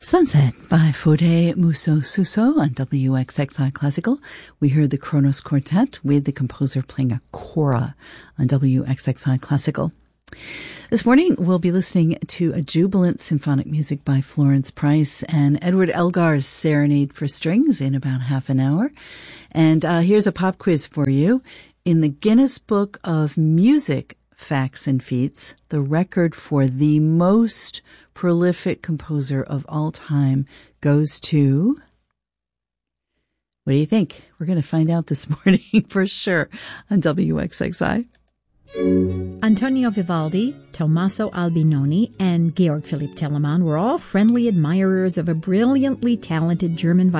Sunset by Fode Muso Suso on WXXI Classical. We heard the Kronos Quartet with the composer playing a kora on WXXI Classical. This morning we'll be listening to a jubilant symphonic music by Florence Price and Edward Elgar's Serenade for Strings in about half an hour. And here's a pop quiz for you. In the Guinness Book of Music Facts and Feats, the record for the most prolific composer of all time goes to... What do you think? We're going to find out this morning for sure on WXXI. Antonio Vivaldi, Tommaso Albinoni, and Georg Philipp Telemann were all friendly admirers of a brilliantly talented German